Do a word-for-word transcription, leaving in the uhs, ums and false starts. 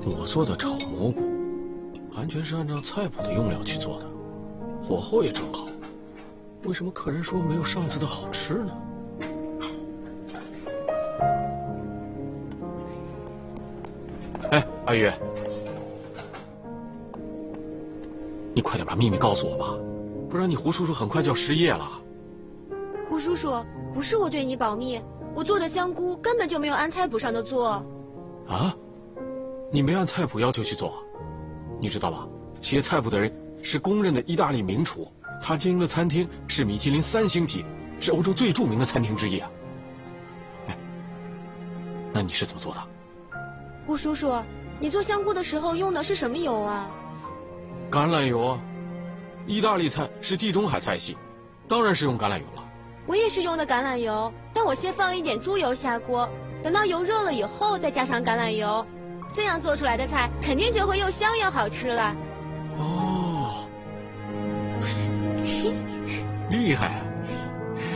我做的炒蘑菇，完全是按照菜谱的用料去做的，火候也正好。为什么客人说没有上次的好吃呢？哎，阿玉，你快点把秘密告诉我吧，不然你胡叔叔很快就要失业了。 胡叔叔，不是我对你保密，我做的香菇根本就没有按菜谱上的做。 啊？你没按菜谱要求去做？你知道吧？写菜谱的人是公认的意大利名厨，他经营的餐厅是米其林三星级，是欧洲最著名的餐厅之一啊。哎，那你是怎么做的？ 胡叔叔，你做香菇的时候用的是什么油啊？ 橄榄油啊。意大利菜是地中海菜系，当然是用橄榄油了。 我也是用的橄榄油，但我先放一点猪油下锅，等到油热了以后再加上橄榄油，这样做出来的菜肯定就会又香又好吃了。 哦，厉害啊！